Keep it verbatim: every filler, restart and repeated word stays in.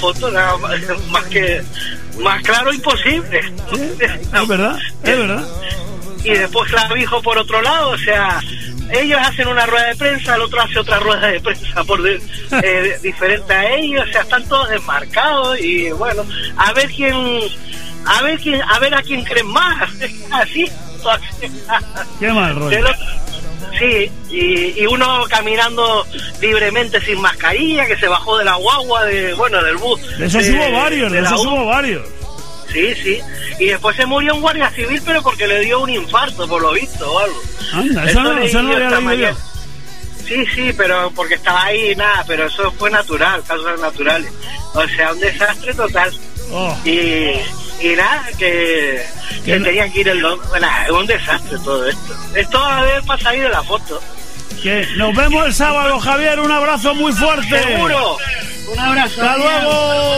foto, nada más, más que más claro imposible. Sí, es verdad, es verdad. Y después Clavijo por otro lado, o sea, ellos hacen una rueda de prensa, el otro hace otra rueda de prensa por de, eh, diferente a ellos, o sea, están todos desmarcados y bueno, a ver quién, a ver quién, a ver a quién creen más, así. Qué mal rollo. Sí, y, y uno caminando libremente sin mascarilla, que se bajó de la guagua, de bueno, del bus. De esos de, hubo varios, de, de esos hubo varios. Sí, sí. Y después se murió un guardia civil, pero porque le dio un infarto, por lo visto, o algo. Anda, eso no, eso no lo había leído yo. Sí, sí, pero porque estaba ahí, nada, pero eso fue natural, causas naturales. O sea, un desastre total. Oh. Y, y nada, que, que no? tenían que ir el loco. Nada, es un desastre todo esto. Esto va a haber pasado ahí de la foto. Que nos vemos el sábado, Javier. Un abrazo muy fuerte. Seguro. Un abrazo. Hasta luego.